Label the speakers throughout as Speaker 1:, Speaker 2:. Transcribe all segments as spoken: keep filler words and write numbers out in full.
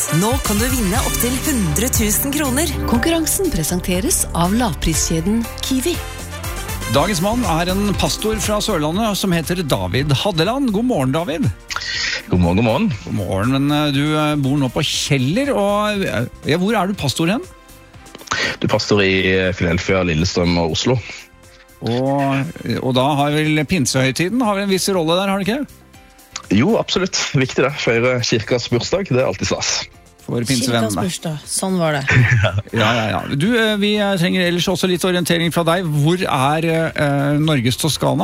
Speaker 1: Nå kan du vinne opp til hundre tusen kroner.
Speaker 2: Konkurransen presenteres av lavpriskjeden Kiwi.
Speaker 3: Dagens mann er en pastor fra Sørlandet som heter David Haddeland. God morgen, David.
Speaker 4: God morgen, god morgen.
Speaker 3: God morgen, men du bor nå på Kjeller, og ja, hvor er du pastor hen?
Speaker 4: Du er pastor i Philadelphia, Lillestrøm og Oslo.
Speaker 3: Og, og da har vel pinsehøytiden har vel en viss rolle der, har det ikke?
Speaker 4: Jo, absolutt. Viktig det. Feire kirkas bursdag, det er alltid stas.
Speaker 3: For
Speaker 5: Kirkas
Speaker 3: pinsevennene.
Speaker 5: bursdag, sånn var det.
Speaker 3: Ja, ja, ja. Du, vi trenger ellers også litt orientering fra deg. Hvor er eh, Norges Toskana?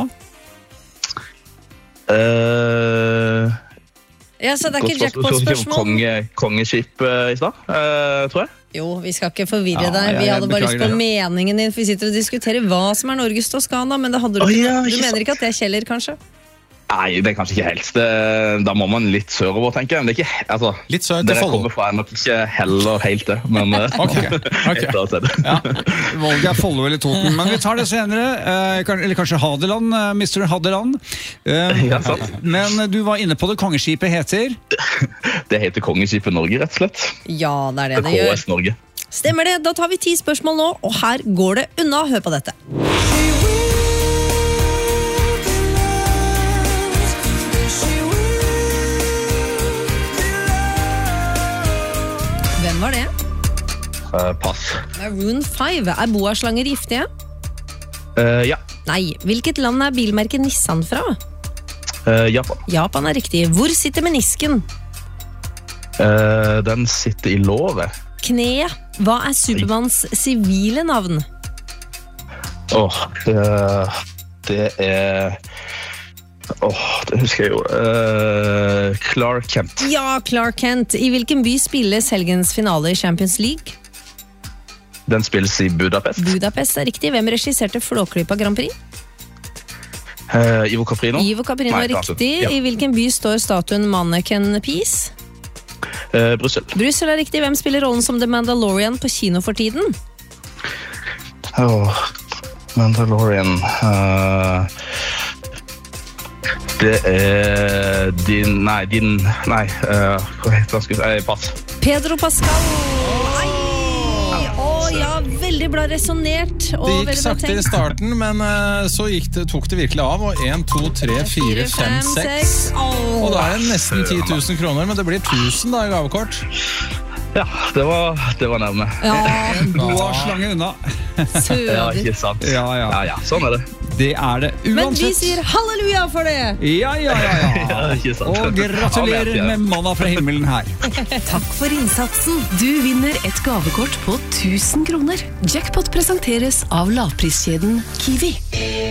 Speaker 4: Uh,
Speaker 5: Ja, så det er ikke jackpot-spørsmål?
Speaker 4: Konge, kongeskip uh, i stad, uh, tror jeg.
Speaker 5: Jo, vi skal ikke forvirre
Speaker 3: Ja,
Speaker 5: deg.
Speaker 3: ja,
Speaker 5: Vi
Speaker 3: jeg
Speaker 5: hadde bare lyst på
Speaker 3: beklager det.
Speaker 5: meningen din, for vi sitter og diskuterer hva som er Norges Toskana, men det hadde du
Speaker 4: Å,
Speaker 5: ikke.
Speaker 4: ja,
Speaker 5: Du
Speaker 4: ikke
Speaker 5: mener
Speaker 4: sant.
Speaker 5: ikke at det er Kjeller, kanskje?
Speaker 4: Nei, det er kanskje ikke helt. Det, da må man litt sørover, tenker jeg. Men det er ikke, altså,
Speaker 6: Litt sør til
Speaker 4: der jeg
Speaker 6: Follo.
Speaker 4: kommer fra er nok ikke heller helt det, men uh,
Speaker 3: Ok, ok.
Speaker 4: helt klart er det.
Speaker 3: Ja, valget er Follo eller Toten, men vi tar det senere. Eh, kan- eller kanskje Hadeland, eh, mister Hadeland. Eh,
Speaker 4: Ja, sant.
Speaker 3: men du var inne på det. Kongeskipet heter...
Speaker 4: Det heter Kongeskipet Norge, rett og slett.
Speaker 5: Ja, det er det det
Speaker 4: K
Speaker 5: gjør.
Speaker 4: S Norge.
Speaker 5: Stemmer det, da tar vi ti spørsmål nå, og her går det unna. Hør på dette. Hvem var det?
Speaker 4: Uh, pass.
Speaker 5: Maroon fem. Er boaslanger giftige?
Speaker 4: Uh, ja.
Speaker 5: Nei. Hvilket land er bilmerket Nissan fra?
Speaker 4: Uh, Japan.
Speaker 5: Japan er riktig. Hvor sitter menisken?
Speaker 4: Uh, den sitter i låret.
Speaker 5: Kneet. Hva er Supermanns sivile navn?
Speaker 4: Åh, det, det er... Åh, det husker jeg jo. Uh, Clark Kent.
Speaker 5: Ja, Clark Kent. I hvilken by spilles helgens finale i Champions League?
Speaker 4: Den spilles i Budapest.
Speaker 5: Budapest er riktig. Hvem regisserte Flåklypa Grand Prix?
Speaker 4: Uh, Ivo Caprino.
Speaker 5: Ivo Caprino
Speaker 4: Nei,
Speaker 5: er
Speaker 4: kanskje.
Speaker 5: riktig.
Speaker 4: Ja.
Speaker 5: I hvilken by står statuen Mannequin Peace?
Speaker 4: Uh, Brussel.
Speaker 5: Brussel er riktig. Hvem spiller rollen som The Mandalorian på kino for tiden?
Speaker 4: Åh, Mandalorian. Uh, det er din... Nei, din... Nei, uh, hva heter han? Skulle jeg pass.
Speaker 5: Pedro Pascal. Ai! Å ja, veldig bra resonert. og
Speaker 6: Det gikk
Speaker 5: veldig bra
Speaker 6: sakte i
Speaker 5: tenkt.
Speaker 6: starten, men eh, så gikk det, tok det virkelig av. Og en, to, tre, fire, fem, seks.
Speaker 5: Åh.
Speaker 6: Og da er det nesten ti tusen kroner, men det blir tusen da i gavekort.
Speaker 4: Ja, det var, det var nærme.
Speaker 5: Ja,
Speaker 3: Boaslange unna.
Speaker 4: Ja,
Speaker 5: søder.
Speaker 4: ikke sant.
Speaker 3: Ja, ja.
Speaker 4: Ja, ja, sånn er det.
Speaker 3: Det er det
Speaker 5: Men vi
Speaker 3: uansett.
Speaker 5: sier halleluja for det!
Speaker 3: Ja, ja, ja, ja.
Speaker 4: Ja, ikke sant.
Speaker 3: Og gratulerer
Speaker 4: Ja,
Speaker 3: med manna fra himmelen her.
Speaker 2: Takk for innsatsen. Du vinner et gavekort på tusen kroner. Jackpot presenteres av lavpriskjeden Kiwi.